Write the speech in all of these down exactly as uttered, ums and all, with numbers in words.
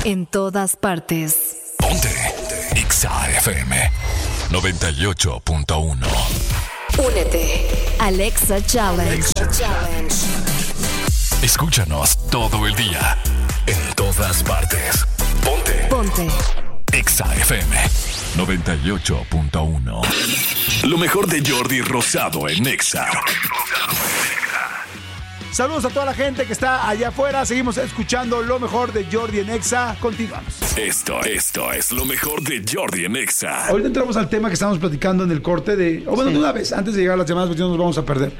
En todas partes. Ponte Exa F M noventa y ocho punto uno. Únete. Alexa Challenge. Alexa Challenge. Escúchanos todo el día. En todas partes. Ponte. Ponte. Exa F M noventa y ocho punto uno. Lo mejor de Jordi Rosado en Exa. Saludos a toda la gente que está allá afuera. Seguimos escuchando lo mejor de Jordi en Exa. Continuamos. Esto, esto es lo mejor de Jordi en Exa. Ahorita entramos al tema que estamos platicando en el corte de... O bueno, sí. de una vez, antes de llegar a las llamadas, porque no nos vamos a perder.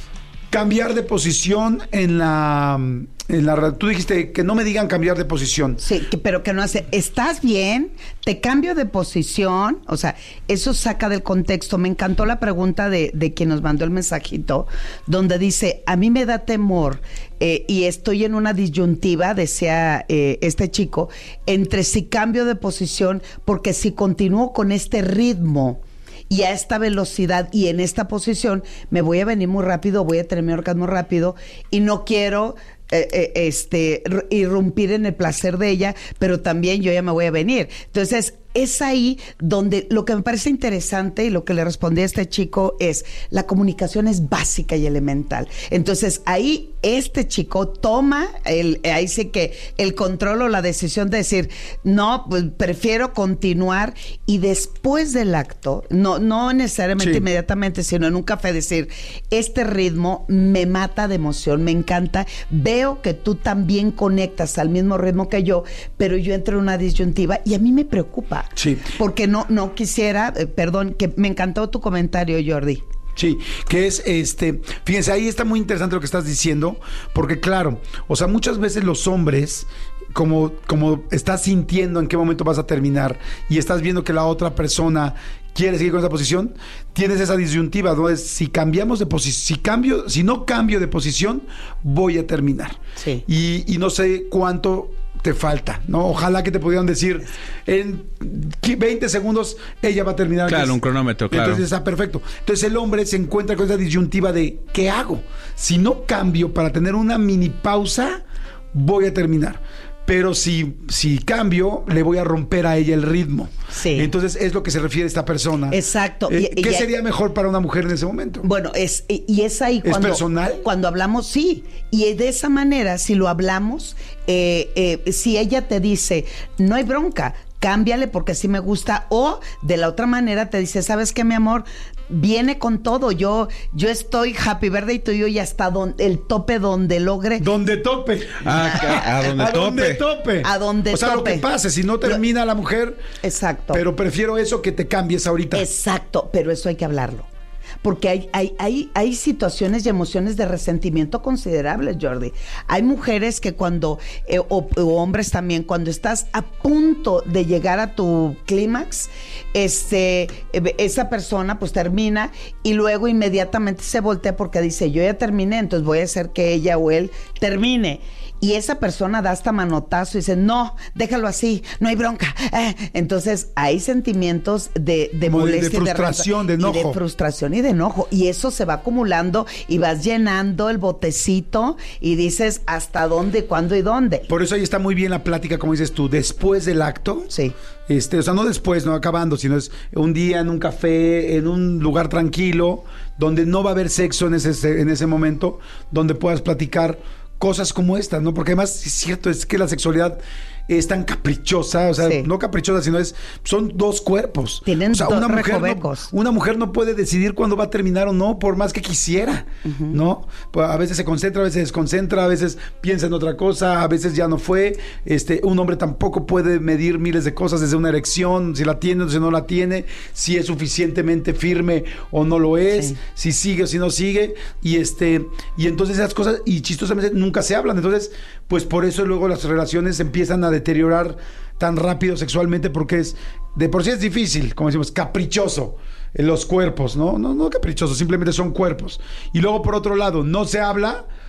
Cambiar de posición en la... En la, tú dijiste que no me digan cambiar de posición. Sí, que, pero que no hace, ¿estás bien? Te cambio de posición. O sea, eso saca del contexto. Me encantó la pregunta de, de quien nos mandó el mensajito, donde dice, a mí me da temor eh, y estoy en una disyuntiva, decía eh, este chico, entre si cambio de posición, porque si continúo con este ritmo y a esta velocidad y en esta posición, me voy a venir muy rápido, voy a tener mi orgasmo rápido y no quiero... Eh, eh, este irrumpir en el placer de ella, pero también yo ya me voy a venir. Entonces es ahí donde lo que me parece interesante y lo que le respondí a este chico es, la comunicación es básica y elemental. Entonces ahí este chico toma el, ahí sí que el control o la decisión de decir, no, pues prefiero continuar, y después del acto, no, no necesariamente sí. inmediatamente, sino en un café, decir, este ritmo me mata de emoción, me encanta, veo que tú también conectas al mismo ritmo que yo, pero yo entro en una disyuntiva y a mí me preocupa. Sí. Porque no, no quisiera, eh, perdón, que me encantó tu comentario, Jordi. Sí, que es este, fíjense, ahí está muy interesante lo que estás diciendo, porque claro, o sea, muchas veces los hombres, como, como estás sintiendo en qué momento vas a terminar y estás viendo que la otra persona quiere seguir con esa posición, tienes esa disyuntiva, ¿no? Es si cambiamos de posición, si cambio, si no cambio de posición, voy a terminar. Sí. Y, y no sé cuánto te falta, ¿no? Ojalá que te pudieran decir en veinte segundos ella va a terminar. Claro, un cronómetro, claro. Entonces está perfecto. Entonces el hombre se encuentra con esa disyuntiva de ¿qué hago? Si no cambio para tener una mini pausa, voy a terminar. Pero si, si cambio, le voy a romper a ella el ritmo. Sí. Entonces es lo que se refiere esta persona. Exacto. Eh, y, ¿Qué y, sería mejor para una mujer en ese momento? Bueno, es y es ahí cuando... ¿Es personal? Cuando hablamos, sí. Y de esa manera, si lo hablamos, eh, eh, si ella te dice, no hay bronca, cámbiale porque sí me gusta, o de la otra manera te dice, ¿sabes qué, mi amor? Viene con todo, yo yo estoy happy birthday tuyo y hasta don, el tope donde logre. Donde tope. Ah, a, a donde a tope. Donde tope. A donde o sea, tope. lo que pase, si no termina la mujer. Exacto. Pero prefiero eso que te cambies ahorita. Exacto, pero eso hay que hablarlo. Porque hay, hay, hay, hay situaciones y emociones de resentimiento considerables, Jordi. Hay mujeres que cuando, eh, o, o hombres también, cuando estás a punto de llegar a tu clímax, este, esa persona pues termina y luego inmediatamente se voltea porque dice, yo ya terminé, entonces voy a hacer que ella o él termine. Y esa persona da hasta manotazo y dice, no, déjalo así, no hay bronca. Eh, entonces hay sentimientos de, de molestia, de frustración, de, de enojo. Y de frustración y de enojo. Y eso se va acumulando y vas llenando el botecito y dices hasta dónde, cuándo y dónde. Por eso ahí está muy bien la plática, como dices tú, después del acto. Sí. Este, o sea, no después, no acabando, sino es un día en un café, en un lugar tranquilo, donde no va a haber sexo en ese, en ese momento, donde puedas platicar cosas como estas, ¿no? Porque además es cierto, es que la sexualidad es tan caprichosa, o sea, sí. no caprichosa, sino es, son dos cuerpos. Tienen o sea, dos una mujer no, una mujer no puede decidir cuándo va a terminar o no, por más que quisiera, uh-huh. ¿no? Pues a veces se concentra, a veces se desconcentra, a veces piensa en otra cosa, a veces ya no fue. Este, un hombre tampoco puede medir miles de cosas, desde una erección, si la tiene o si no la tiene, si es suficientemente firme o no lo es, sí. si sigue o si no sigue, y este, y entonces esas cosas, y chistosamente nunca se hablan. Entonces, pues por eso luego las relaciones empiezan a deteriorar tan rápido sexualmente, porque es, de por sí es difícil, como decimos, caprichoso en los cuerpos, ¿no? No, no caprichoso, simplemente son cuerpos. Y luego por otro lado, no se habla,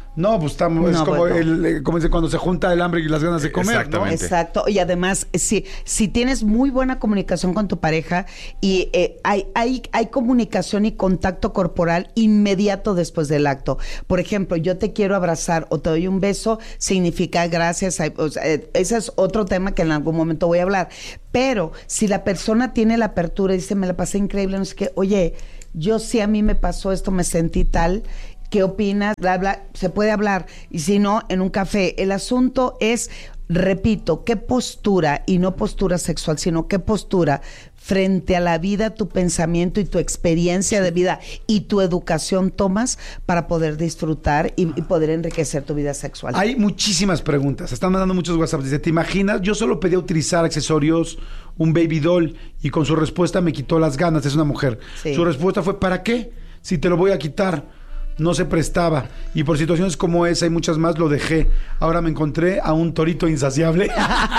No, pues estamos, No, es como, bueno. el, como dice, cuando se junta el hambre y las ganas de comer, ¿no? Exactamente. Exacto, y además, si, si tienes muy buena comunicación con tu pareja y eh, hay, hay, hay comunicación y contacto corporal inmediato después del acto. Por ejemplo, yo te quiero abrazar o te doy un beso, significa gracias. A, o sea, eh, ese es otro tema que en algún momento voy a hablar. Pero si la persona tiene la apertura y dice, me la pasé increíble, no sé qué, oye, yo sí a mí me pasó esto, me sentí tal... ¿Qué opinas? Bla, bla, se puede hablar. Y si no, en un café. El asunto es, repito, qué postura, y no postura sexual, sino qué postura frente a la vida, tu pensamiento y tu experiencia de vida y tu educación tomas para poder disfrutar y, y poder enriquecer tu vida sexual. Hay muchísimas preguntas. Están mandando muchos WhatsApp. Dice, ¿te imaginas? Yo solo pedí utilizar accesorios, un baby doll, y con su respuesta me quitó las ganas. Es una mujer. Sí. Su respuesta fue, ¿para qué? Si te lo voy a quitar. No se prestaba. Y por situaciones como esa y muchas más lo dejé. Ahora me encontré a un torito insaciable.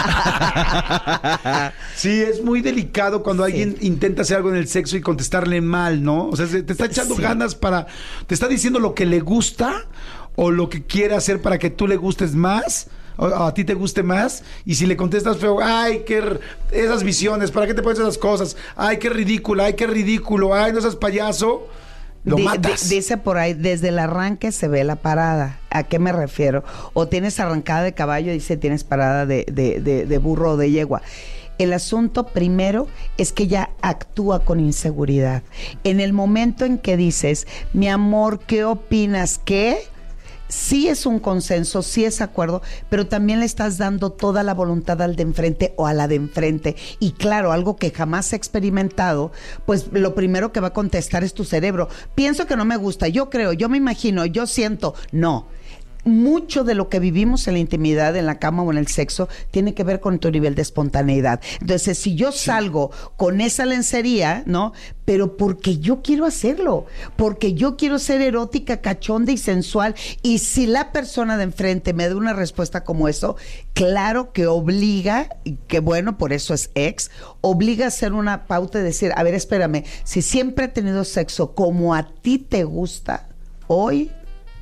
Sí, es muy delicado cuando Sí. alguien intenta hacer algo en el sexo y contestarle mal, ¿no? O sea, se- te está echando Sí. ganas para... Te está diciendo lo que le gusta o lo que quiere hacer para que tú le gustes más. O a ti te guste más. Y si le contestas feo, ay, qué... r- Esas visiones, ¿para qué te pones esas cosas? Ay, qué ridícula, ay, qué ridículo, ay, no seas payaso. Lo Di- matas. di- dice por ahí, desde el arranque se ve la parada. ¿A qué me refiero? O tienes arrancada de caballo, dice, tienes parada de, de, de, de burro o de yegua. El asunto primero es que ella actúa con inseguridad. En el momento en que dices, mi amor, ¿qué opinas? ¿Qué? Sí es un consenso, sí es acuerdo, pero también le estás dando toda la voluntad al de enfrente o a la de enfrente. Y claro, algo que jamás he experimentado, pues lo primero que va a contestar es tu cerebro. Pienso que no me gusta, yo creo, yo me imagino, yo siento. No. Mucho de lo que vivimos en la intimidad, en la cama o en el sexo, tiene que ver con tu nivel de espontaneidad. Entonces, si yo salgo con esa lencería, ¿no? Pero porque yo quiero hacerlo, porque yo quiero ser erótica, cachonda y sensual, y si la persona de enfrente me da una respuesta como eso, claro que obliga, y que bueno, por eso es ex, obliga a hacer una pauta y decir, a ver, espérame, si siempre he tenido sexo como a ti te gusta, hoy...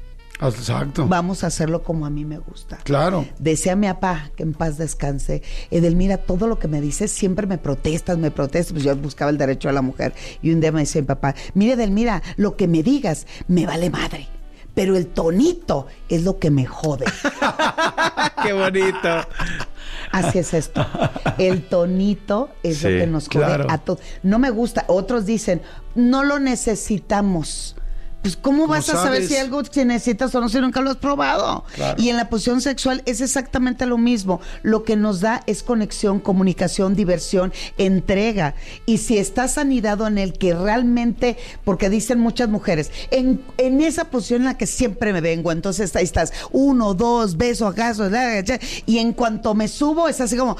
Exacto. vamos a hacerlo como a mí me gusta. Claro. Decía mi papá, que en paz descanse, Edelmira, todo lo que me dices siempre me protestas, me protestas. Pues yo buscaba el derecho a la mujer. Y un día me decía mi papá, mire Edelmira, lo que me digas me vale madre, pero el tonito es lo que me jode. ¡Qué bonito! Así es esto. El tonito es Sí, lo que nos jode claro. a todos. No me gusta. Otros dicen, no lo necesitamos. Pues, ¿cómo ¿Cómo vas a saber sabes? si algo que necesitas o no si nunca lo has probado? Claro. Y en la posición sexual es exactamente lo mismo. Lo que nos da es conexión, comunicación, diversión, entrega. Y si estás anidado en el que realmente, porque dicen muchas mujeres, en, en esa posición en la que siempre me vengo, entonces ahí estás, uno, dos, beso, acaso, y en cuanto me subo, es así como,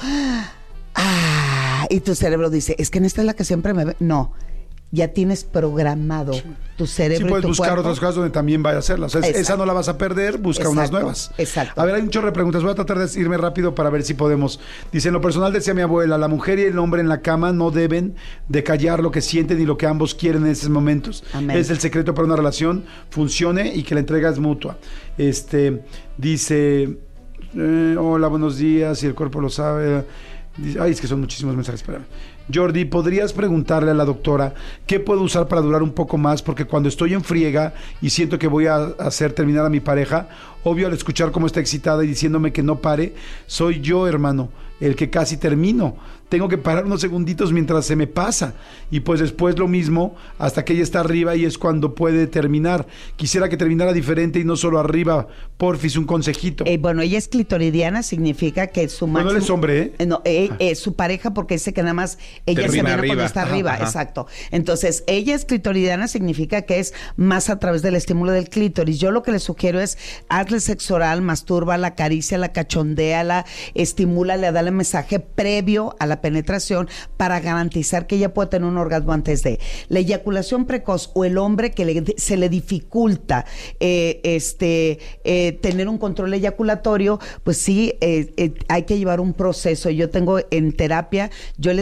ah, y tu cerebro dice, es que en esta es la que siempre me ve. No. Ya tienes programado tu cerebro. Sí, puedes y tu buscar cuerpo. otras cosas donde también vaya a hacerlas. O sea, Exacto. esa no la vas a perder, busca Exacto, unas nuevas. exacto. A ver, hay un chorro de preguntas. Voy a tratar de irme rápido para ver si podemos. Dice, en lo personal decía mi abuela, la mujer y el hombre en la cama no deben de callar lo que sienten y lo que ambos quieren en esos momentos. Amén. Es el secreto para una relación funcione y que la entrega es mutua. Este, dice, eh, hola, buenos días, y el cuerpo lo sabe. Dice, ay, es que son muchísimos mensajes, espérame. Jordi, ¿podrías preguntarle a la doctora qué puedo usar para durar un poco más? Porque cuando estoy en friega y siento que voy a hacer terminar a mi pareja, obvio al escuchar cómo está excitada y diciéndome que no pare, soy yo, hermano, el que casi termino. Tengo que parar unos segunditos mientras se me pasa. Y pues después lo mismo, hasta que ella está arriba y es cuando puede terminar. Quisiera que terminara diferente y no solo arriba. Porfis, un consejito. Eh, bueno, ella es clitoridiana, significa que su Bueno, máximo... él es hombre, ¿eh? Eh, No, eh, eh, su pareja, porque dice que nada más ella se Termina viene cuando arriba. está Ajá, arriba, ajá. exacto. Entonces, ella es clitoridiana, significa que es más a través del estímulo del clítoris. Yo lo que le sugiero es, hazle sexo oral, mastúrbala, acaríciala, cachondéala, estimúlale, dale mensaje previo a la penetración para garantizar que ella pueda tener un orgasmo antes de. La eyaculación precoz o el hombre que le, se le dificulta eh, este eh, tener un control eyaculatorio, pues sí, eh, eh, hay que llevar un proceso. Yo tengo en terapia, yo les garantizo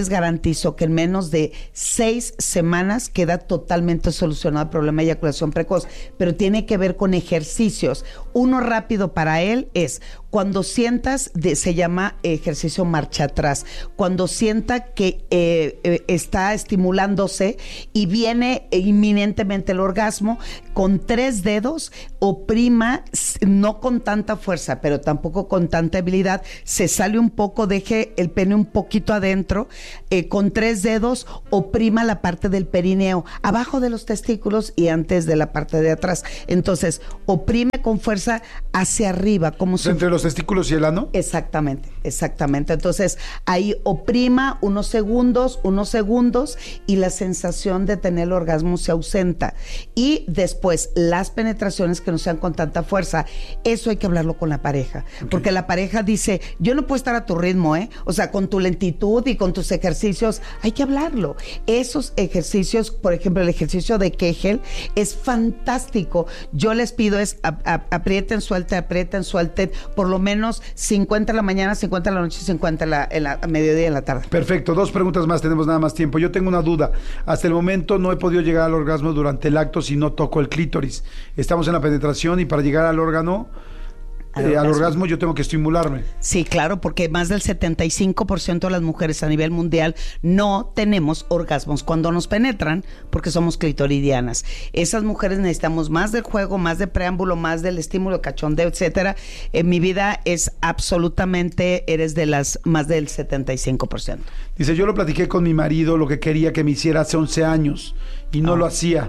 garantizo que en menos de seis semanas queda totalmente solucionado el problema de eyaculación precoz, pero tiene que ver con ejercicios. Uno rápido para él es cuando sientas, de, se llama ejercicio marcha atrás, cuando sienta que eh, eh, está estimulándose y viene inminentemente el orgasmo, con tres dedos oprima, no con tanta fuerza, pero tampoco con tanta habilidad, se sale un poco, deje el pene un poquito adentro, eh, con tres dedos oprima la parte del perineo, abajo de los testículos y antes de la parte de atrás. Entonces, oprime con fuerza hacia arriba, como si... ¿Entre los testículos y el ano? Exactamente, exactamente. Entonces, ahí oprima unos segundos, unos segundos y la sensación de tener el orgasmo se ausenta. Y después, las penetraciones que no sean con tanta fuerza, eso hay que hablarlo con la pareja. Okay. Porque la pareja dice, yo no puedo estar a tu ritmo, ¿eh? O sea, con tu lentitud y con tus ejercicios, hay que hablarlo. Esos ejercicios, por ejemplo, el ejercicio de Kegel es fantástico. Yo les pido es, a, a, aprieten, suelten, aprieten, suelten, por lo menos cincuenta en la mañana, cincuenta en la noche, cincuenta en la, en la a mediodía y en la tarde. Perfecto, dos preguntas más, tenemos nada más tiempo. Yo tengo una duda. Hasta el momento no he podido llegar al orgasmo durante el acto si no toco el clítoris. Estamos en la penetración y para llegar al órgano, al, eh, orgasmo. al orgasmo yo tengo que estimularme. Sí, claro, porque más del setenta y cinco por ciento de las mujeres a nivel mundial no tenemos orgasmos cuando nos penetran porque somos clitoridianas. Esas mujeres necesitamos más del juego, más de preámbulo, más del estímulo, cachondeo, etcétera. En mi vida es absolutamente, eres de las más del setenta y cinco por ciento. Dice, yo lo platiqué con mi marido, lo que quería que me hiciera hace once años y no oh. lo hacía.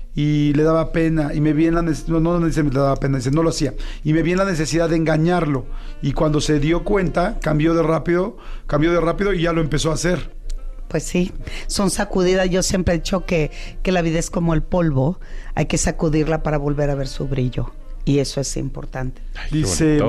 Y le daba pena, y me vi en la necesidad, no, no dice le daba pena, dice no lo hacía, y me vi en la necesidad de engañarlo, y cuando se dio cuenta, cambió de rápido, cambió de rápido y ya lo empezó a hacer. Pues sí, son sacudidas. Yo siempre he dicho que, que la vida es como el polvo, hay que sacudirla para volver a ver su brillo, y eso es importante. Ay, dice...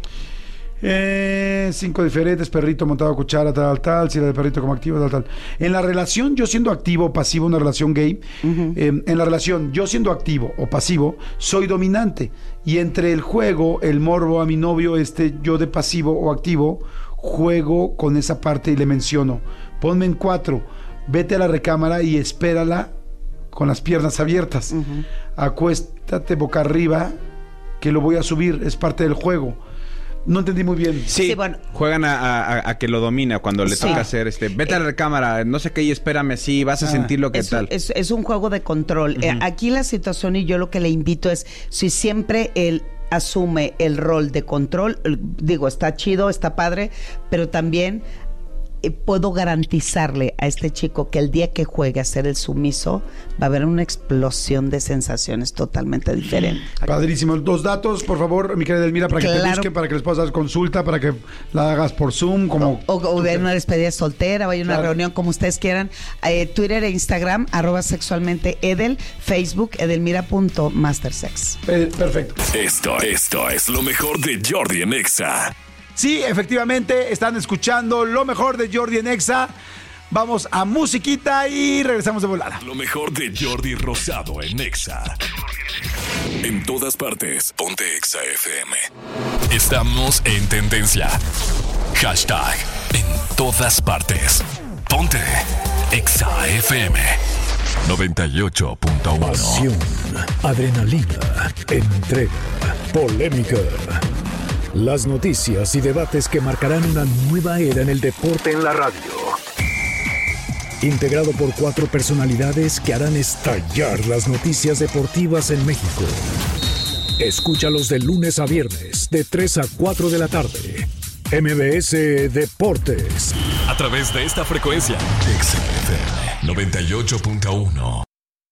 Eh, cinco diferentes, perrito montado a cuchara, tal, tal, si era de perrito como activo, tal, tal. En la relación, yo siendo activo o pasivo, una relación gay, uh-huh. eh, en la relación, yo siendo activo o pasivo, soy dominante. Y entre el juego, el morbo a mi novio, este, yo de pasivo o activo, juego con esa parte y le menciono, ponme en cuatro, vete a la recámara y espérala con las piernas abiertas. Uh-huh. Acuéstate boca arriba, que lo voy a subir, es parte del juego. No entendí muy bien. Sí, sí, bueno. Juegan a, a, a que lo domina cuando le sí. toca hacer este. Vete eh, a la recámara, no sé qué, y espérame, sí, vas a ah, sentir lo que es, tal. Es, es un juego de control. Uh-huh. Eh, aquí la situación, y yo lo que le invito es, si siempre él asume el rol de control, digo, está chido, está padre, pero también eh, puedo garantizarle a este chico que el día que juegue a ser el sumiso, va a haber una explosión de sensaciones totalmente diferentes. Padrísimo. Dos datos, por favor, mi querida Elmira, para que claro. te busquen, para que les puedas dar consulta, para que la hagas por Zoom. Como o, o, o ver una despedida soltera, o hay una claro. reunión, como ustedes quieran. Eh, Twitter e Instagram, arroba sexualmente Edel, Facebook, edelmira punto mastersex. Eh, perfecto. Esto, esto es lo mejor de Jordi en Exa. Sí, efectivamente, están escuchando lo mejor de Jordi en Exa. Vamos a musiquita y regresamos de volada. Lo mejor de Jordi Rosado en Exa. En todas partes, ponte Exa F M. Estamos en tendencia. Hashtag en todas partes. Ponte Exa F M. noventa y ocho punto uno. Pasión, adrenalina, entrega, polémica. Las noticias y debates que marcarán una nueva era en el deporte en la radio. Integrado por cuatro personalidades que harán estallar las noticias deportivas en México. Escúchalos de lunes a viernes, de tres a cuatro de la tarde. M B S Deportes. A través de esta frecuencia, Exa F M noventa y ocho punto uno.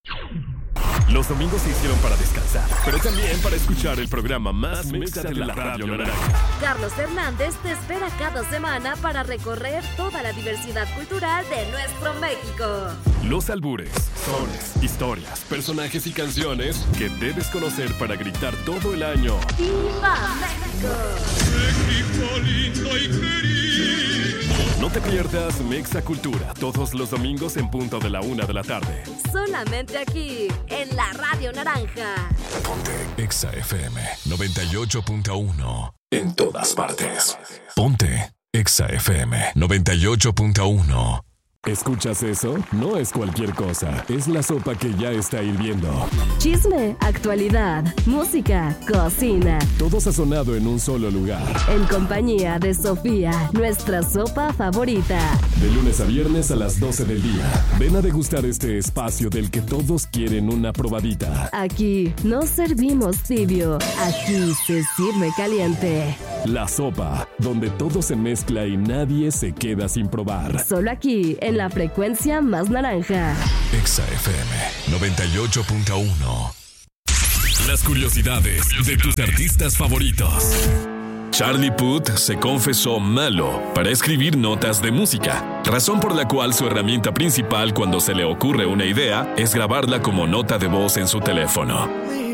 Los domingos se hicieron para descansar, pero también para escuchar el programa más mexa de la radio naranja. Carlos Hernández te espera cada semana para recorrer toda la diversidad cultural de nuestro México. Los albures, sones, historias, personajes y canciones que debes conocer para gritar todo el año. ¡Viva México! México lindo y querido. No te pierdas Mexa Cultura todos los domingos en punto de la una de la tarde. Solamente aquí, en la Radio Naranja. Ponte Exa F M noventa y ocho punto uno. En todas partes. Ponte Exa F M noventa y ocho punto uno. ¿Escuchas eso? No es cualquier cosa. Es la sopa que ya está hirviendo. Chisme, actualidad, música, cocina. Todo sazonado en un solo lugar. En compañía de Sofía, nuestra sopa favorita. De lunes a viernes a las doce del día. Ven a degustar este espacio del que todos quieren una probadita. Aquí no servimos tibio. Aquí se sirve caliente. La sopa, donde todo se mezcla y nadie se queda sin probar. Solo aquí, en la frecuencia más naranja. Exa F M noventa y ocho punto uno. Las curiosidades de tus artistas favoritos. Charlie Puth se confesó malo para escribir notas de música, razón por la cual su herramienta principal cuando se le ocurre una idea es grabarla como nota de voz en su teléfono.